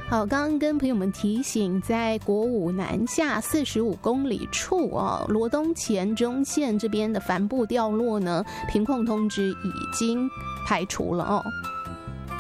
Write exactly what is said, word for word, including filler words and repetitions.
好，刚刚跟朋友们提醒，在国五南下四十五公里处哦，罗东前中线这边的帆布掉落呢，停空通知已经排除了哦。